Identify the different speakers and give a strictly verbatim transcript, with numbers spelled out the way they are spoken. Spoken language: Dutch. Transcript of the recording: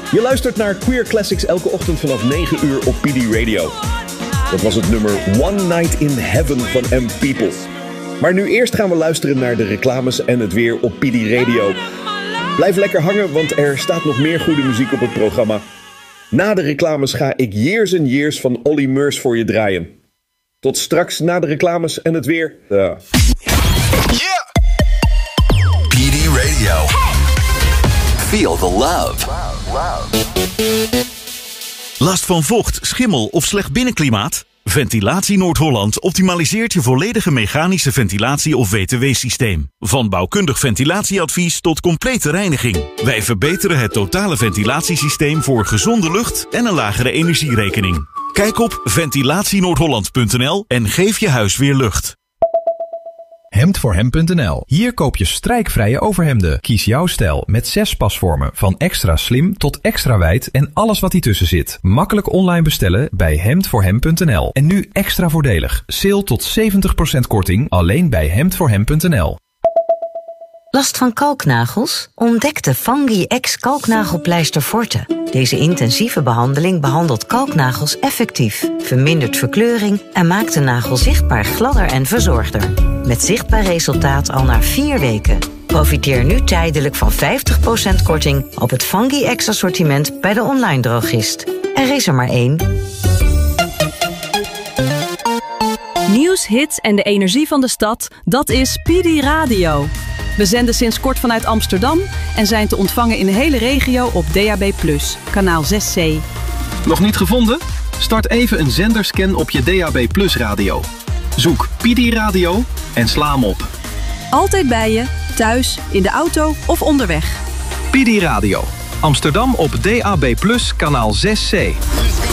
Speaker 1: Je luistert naar Queer Classics elke ochtend vanaf negen uur op P D Radio. Dat was het nummer One Night in Heaven van M People. Maar nu eerst gaan we luisteren naar de reclames en het weer op P D Radio. Blijf lekker hangen, want er staat nog meer goede muziek op het programma. Na de reclames ga ik Years and Years van Olly Murs voor je draaien. Tot straks na de reclames en het weer. Uh.
Speaker 2: Yeah. P D Radio. Feel the love.
Speaker 3: Last van vocht, schimmel of slecht binnenklimaat? Ventilatie Noord-Holland optimaliseert je volledige mechanische ventilatie- of W T W-systeem. Van bouwkundig ventilatieadvies tot complete reiniging. Wij verbeteren het totale ventilatiesysteem voor gezonde lucht en een lagere energierekening. Kijk op ventilatie noordholland punt n l en geef je huis weer lucht.
Speaker 4: hemd voor hem punt n l. Hier koop je strijkvrije overhemden. Kies jouw stijl met zes pasvormen. Van extra slim tot extra wijd en alles wat ertussen zit. Makkelijk online bestellen bij hemd voor hem punt n l. En nu extra voordelig. Sale tot zeventig procent korting alleen bij hemd voor hem punt n l.
Speaker 5: Last van kalknagels? Ontdek de Fungi X kalknagelpleister Forte. Deze intensieve behandeling behandelt kalknagels effectief, vermindert verkleuring en maakt de nagel zichtbaar gladder en verzorgder. Met zichtbaar resultaat al na vier weken. Profiteer nu tijdelijk van vijftig procent korting op het Fungi X assortiment bij de online drogist. Er is er maar één.
Speaker 6: Nieuws, hits en de energie van de stad, dat is P D Radio. We zenden sinds kort vanuit Amsterdam en zijn te ontvangen in de hele regio op D A B plus, kanaal zes C.
Speaker 7: Nog niet gevonden? Start even een zenderscan op je D A B plus radio. Zoek P D Radio en sla hem op.
Speaker 6: Altijd bij je, thuis, in de auto of onderweg.
Speaker 7: P D Radio. Amsterdam op D A B plus, kanaal zes C.